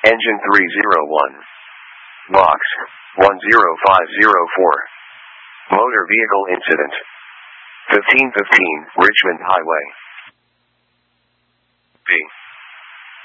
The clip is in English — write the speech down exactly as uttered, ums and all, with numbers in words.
Engine three zero one. Box one zero five zero four. Motor vehicle incident. fifteen fifteen Richmond Highway. B.